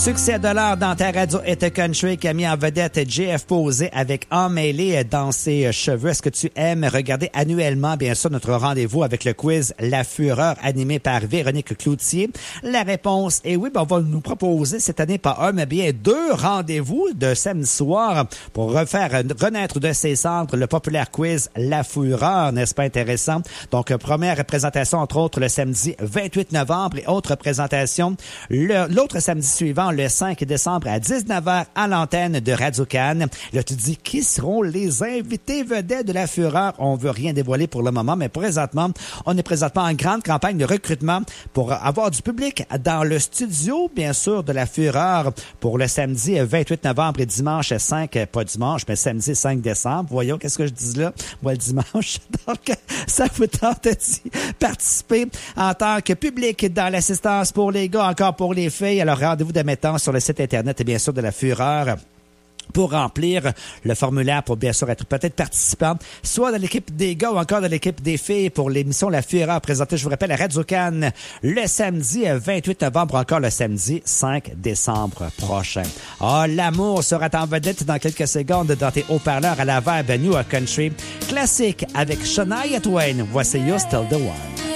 Succès de l'heure dans ta radio est country qui a mis en vedette JF Posé avec Emmêlé dans ses cheveux. Est-ce que tu aimes regarder annuellement, bien sûr, notre rendez-vous avec le quiz La Fureur animé par Véronique Cloutier? La réponse est oui. On va nous proposer cette année pas un, mais bien deux rendez-vous de samedi soir pour refaire renaître de ses cendres le populaire quiz La Fureur. N'est-ce pas intéressant? Donc, première présentation, entre autres, le samedi 28 novembre et autre présentation l'autre samedi suivant, le 5 décembre à 19h à l'antenne de Radio-Can. Là, tu dis, qui seront les invités vedettes de La Fureur? On veut rien dévoiler pour le moment, mais présentement, on est présentement en grande campagne de recrutement pour avoir du public dans le studio, bien sûr, de La Fureur pour le samedi 28 novembre et dimanche 5, pas dimanche, mais samedi 5 décembre. Voyons, qu'est-ce que je dis là? Moi, le dimanche. Donc, ça vous tente d'y participer en tant que public dans l'assistance pour les gars, encore pour les filles. Alors, rendez-vous dès maintenant sur le site Internet et bien sûr de La Fureur pour remplir le formulaire pour bien sûr être peut-être participant, soit dans l'équipe des gars ou encore dans l'équipe des filles pour l'émission La Fureur présentée, je vous rappelle, à Radio-Can le samedi 28 novembre, encore le samedi 5 décembre prochain. Ah, l'amour sera en vedette dans quelques secondes dans tes haut-parleurs à la Vibe New Country classique avec Shania Twain. Voici You're Still the One.